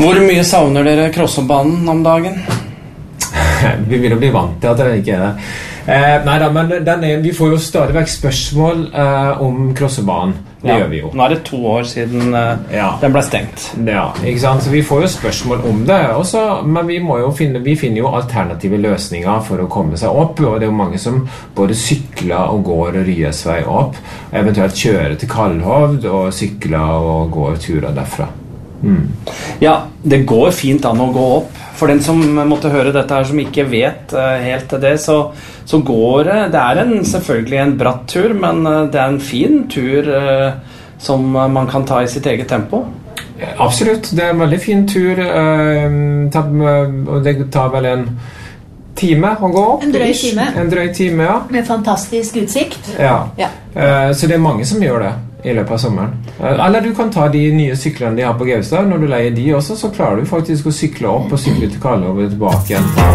Hvor mye savner dere Krossobanen om dagen? Vi vil jo bli vant til at det ikke er det. Neida, men vi får jo stadig vekk spørsmål om Krossobanen. Det gjør vi jo. Nå er det 2 år siden den ble stengt. Ja, ikke sant? Så vi får jo spørsmål om det også, men vi finner jo alternative løsninger for å komme seg opp, og det er jo mange som både sykler og går og ryesvei opp, eventuelt kjører til Kallhovd og sykler og går turer derfra. Ja, det går fint an å gå opp. For den som måtte høre dette her, som ikke vet helt til det, så går det selvfølgelig en bratt tur, men det er en fin tur som man kan ta i sitt eget tempo. Absolutt, det er en veldig fin tur, og det tar vel en time å gå opp. En drøy time, ja. Med fantastisk utsikt. Ja. Så det er mange som gjør det i løpet av sommeren. Eller du kan ta de nye syklene de har på Gaustad. Når du leier de også, så klarer du faktisk å sykle opp og sykle til Kallhovd og tilbake igjen.